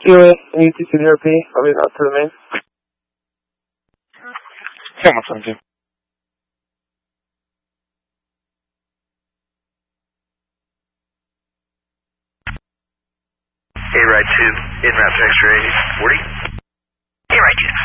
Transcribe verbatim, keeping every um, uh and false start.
C O A, E T C D R P, I'll be out to the main. Yeah, I'm on you. A-Ride two, in route to X-ray forty. A-Ride two.